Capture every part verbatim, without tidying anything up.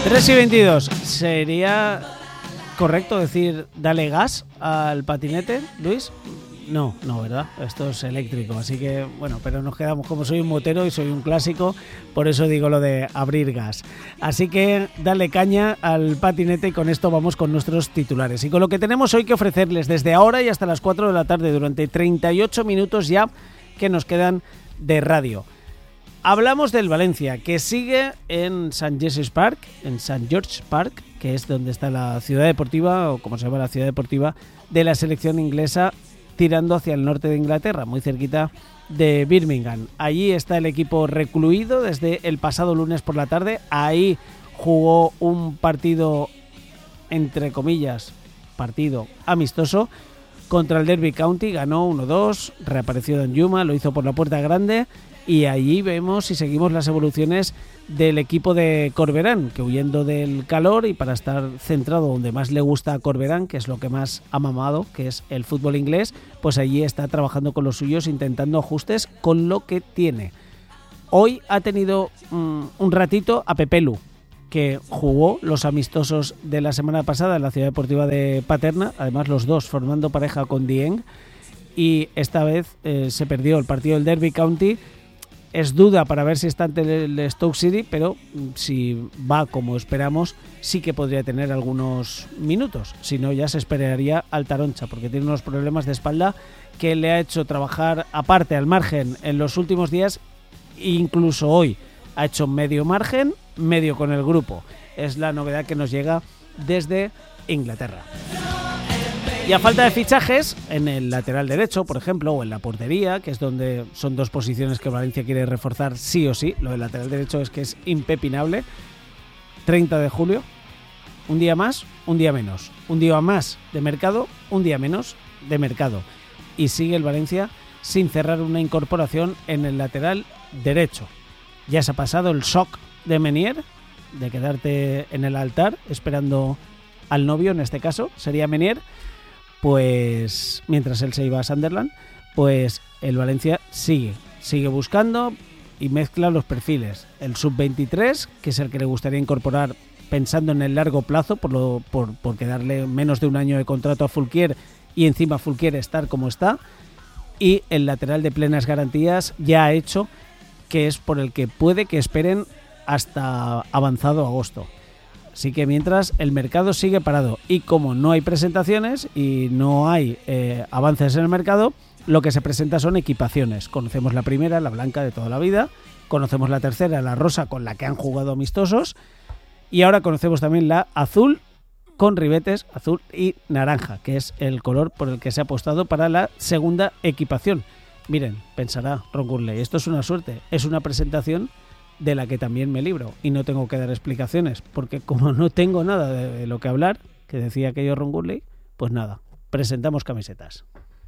tres y veintidós. ¿Sería correcto decir dale gas al patinete, Luis? No, no, ¿verdad? Esto es eléctrico, así que, bueno, pero nos quedamos, como soy un motero y soy un clásico, por eso digo lo de abrir gas. Así que dale caña al patinete y con esto vamos con nuestros titulares. Y con lo que tenemos hoy que ofrecerles desde ahora y hasta las cuatro de la tarde, durante treinta y ocho minutos ya que nos quedan de radio. Hablamos del Valencia, que sigue en Saint George's Park, en Saint George's Park, que es donde está la ciudad deportiva, o como se llama la ciudad deportiva, de la selección inglesa, tirando hacia el norte de Inglaterra, muy cerquita de Birmingham. Allí está el equipo recluido desde el pasado lunes por la tarde. Ahí jugó un partido, entre comillas, partido amistoso, contra el Derby County. Ganó uno dos, reapareció Danjuma, lo hizo por la puerta grande. Y allí vemos y seguimos las evoluciones del equipo de Corberán, que huyendo del calor y para estar centrado donde más le gusta a Corberán, que es lo que más ha mamado, que es el fútbol inglés, pues allí está trabajando con los suyos, intentando ajustes con lo que tiene. Hoy ha tenido um, un ratito a Pepelu, que jugó los amistosos de la semana pasada en la ciudad deportiva de Paterna, además los dos formando pareja con Dieng, y esta vez eh, se perdió el partido del Derby County. Es duda para ver si está ante el Stoke City, pero si va como esperamos, sí que podría tener algunos minutos. Si no, ya se esperaría al Taroncha, porque tiene unos problemas de espalda que le ha hecho trabajar aparte, al margen, en los últimos días. Incluso hoy ha hecho medio margen, medio con el grupo. Es la novedad que nos llega desde Inglaterra. Y a falta de fichajes, en el lateral derecho, por ejemplo, o en la portería, que es donde son dos posiciones que Valencia quiere reforzar sí o sí. Lo del lateral derecho es que es impepinable. treinta de julio, un día más, un día menos. Un día más de mercado, un día menos de mercado. Y sigue el Valencia sin cerrar una incorporación en el lateral derecho. Ya se ha pasado el shock de Menier, de quedarte en el altar esperando al novio, en este caso sería Menier. Pues mientras él se iba a Sunderland, pues el Valencia sigue, sigue buscando y mezcla los perfiles. El sub veintitrés, que es el que le gustaría incorporar pensando en el largo plazo, por lo por, por darle menos de un año de contrato a Fulquier y encima Fulquier estar como está. Y el lateral de plenas garantías ya ha hecho, que es por el que puede que esperen hasta avanzado agosto. Así que mientras el mercado sigue parado y como no hay presentaciones y no hay eh, avances en el mercado, lo que se presenta son equipaciones. Conocemos la primera, la blanca de toda la vida, conocemos la tercera, la rosa, con la que han jugado amistosos, y ahora conocemos también la azul con ribetes, azul y naranja, que es el color por el que se ha apostado para la segunda equipación. Miren, pensará Ron Gurley, esto es una suerte, es una presentación de la que también me libro y no tengo que dar explicaciones, porque como no tengo nada de lo que hablar, que decía aquello Ron Gurley, pues nada, presentamos camisetas.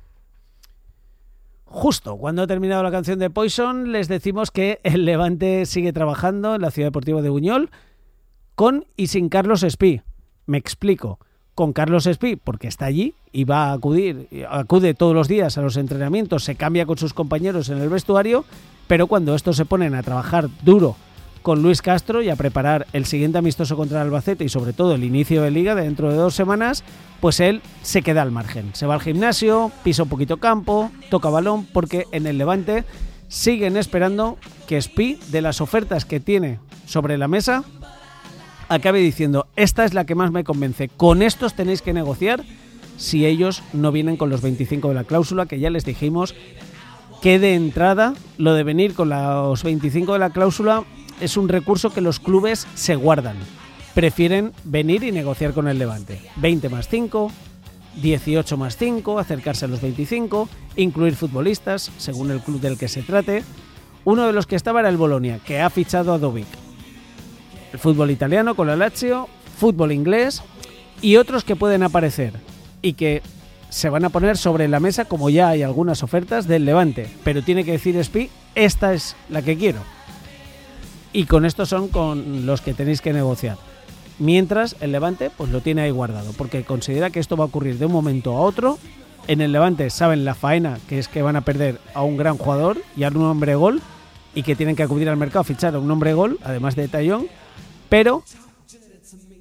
Justo cuando ha terminado la canción de Poison, les decimos que el Levante sigue trabajando en la ciudad deportiva de Buñol con y sin Carlos Espí. Me explico. Con Carlos Espí, porque está allí y va a acudir, acude todos los días a los entrenamientos, se cambia con sus compañeros en el vestuario, pero cuando estos se ponen a trabajar duro con Luis Castro y a preparar el siguiente amistoso contra el Albacete y sobre todo el inicio de Liga de dentro de dos semanas, pues él se queda al margen. Se va al gimnasio, pisa un poquito campo, toca balón, porque en el Levante siguen esperando que Espí, de las ofertas que tiene sobre la mesa, acabe diciendo, esta es la que más me convence, con estos tenéis que negociar si ellos no vienen con los veinticinco de la cláusula, que ya les dijimos que de entrada lo de venir con los veinticinco de la cláusula es un recurso que los clubes se guardan. Prefieren venir y negociar con el Levante. veinte más cinco, dieciocho más cinco, acercarse a los veinticinco, incluir futbolistas, según el club del que se trate. Uno de los que estaba era el Bolonia, que ha fichado a Dovic. El fútbol italiano con la Lazio, fútbol inglés y otros que pueden aparecer y que se van a poner sobre la mesa, como ya hay algunas ofertas del Levante, pero tiene que decir Espí, esta es la que quiero. Y con estos son con los que tenéis que negociar. Mientras el Levante pues lo tiene ahí guardado, porque considera que esto va a ocurrir de un momento a otro. En el Levante saben la faena que es que van a perder a un gran jugador y a un hombre gol, y que tienen que acudir al mercado a fichar a un hombre gol, además de Tallón, pero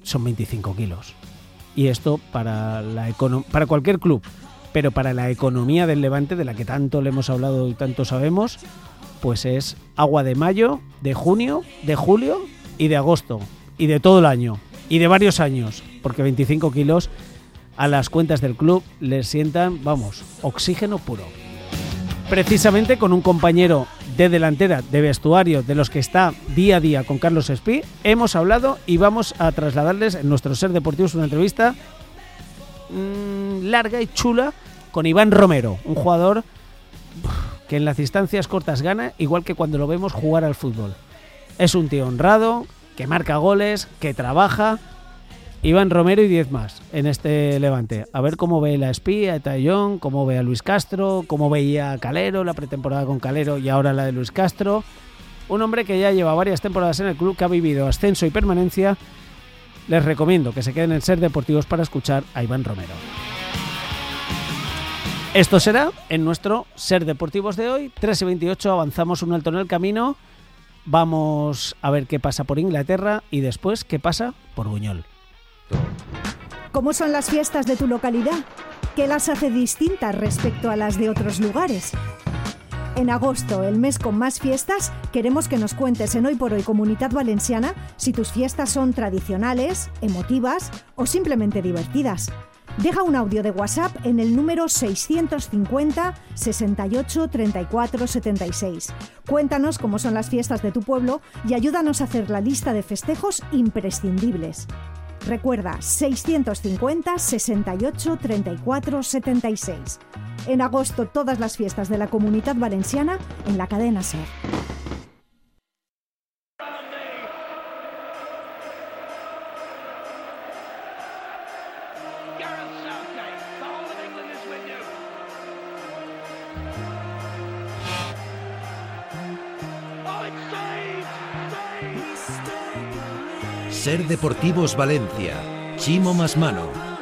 son veinticinco kilos. Y esto para, la econo- para cualquier club, pero para la economía del Levante, de la que tanto le hemos hablado y tanto sabemos, pues es agua de mayo, de junio, de julio y de agosto. Y de todo el año. Y de varios años. Porque veinticinco kilos a las cuentas del club les sientan, vamos, oxígeno puro. Precisamente con un compañero de delantera, de vestuario, de los que está día a día con Carlos Espí, hemos hablado y vamos a trasladarles en nuestro Ser Deportivos una entrevista mmm, larga y chula con Iván Romero, un jugador que en las distancias cortas gana, igual que cuando lo vemos jugar al fútbol. Es un tío honrado, que marca goles, que trabaja. Iván Romero y diez más en este Levante. A ver cómo ve la Espí, a Tallón, cómo ve a Luis Castro, cómo veía a Calero, la pretemporada con Calero y ahora la de Luis Castro. Un hombre que ya lleva varias temporadas en el club, que ha vivido ascenso y permanencia. Les recomiendo que se queden en Ser Deportivos para escuchar a Iván Romero. Esto será en nuestro Ser Deportivos de hoy. tres y veintiocho, avanzamos un alto en el camino. Vamos a ver qué pasa por Inglaterra y después qué pasa por Buñol. ¿Cómo son las fiestas de tu localidad? ¿Qué las hace distintas respecto a las de otros lugares? En agosto, el mes con más fiestas, queremos que nos cuentes en Hoy por Hoy Comunitat Valenciana si tus fiestas son tradicionales, emotivas o simplemente divertidas. Deja un audio de WhatsApp en el número seiscientos cincuenta, sesenta y ocho, treinta y cuatro, setenta y seis. Cuéntanos cómo son las fiestas de tu pueblo y ayúdanos a hacer la lista de festejos imprescindibles. Recuerda, seiscientos cincuenta, sesenta y ocho, treinta y cuatro, setenta y seis. En agosto, todas las fiestas de la Comunitat Valenciana en la cadena SER. Ser Deportivos Valencia, Chimo Masmano.